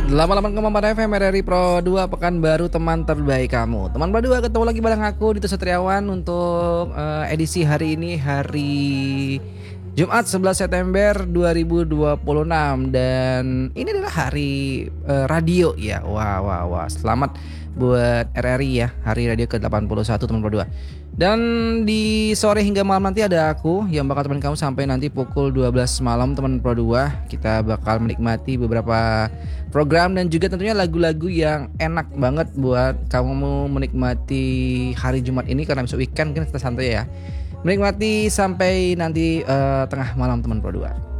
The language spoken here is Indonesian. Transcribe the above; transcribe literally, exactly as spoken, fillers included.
delapan puluh delapan koma empat F M R R I Pro dua Pekanbaru, teman terbaik kamu. Teman Pro dua ketemu lagi bareng aku Dito Satriawan untuk uh, edisi hari ini, hari Jumat sebelas September dua ribu dua puluh enam. Dan ini adalah hari uh, radio ya. Wah wah wah. Selamat buat R R I ya, hari radio ke delapan puluh satu teman Pro dua. Dan di sore hingga malam nanti ada aku yang bakal teman kamu sampai nanti pukul dua belas malam teman Pro dua. Kita bakal menikmati beberapa program dan juga tentunya lagu-lagu yang enak banget buat kamu menikmati hari Jumat ini, karena besok weekend kan kita santai ya. Menikmati sampai nanti uh, tengah malam teman Pro dua.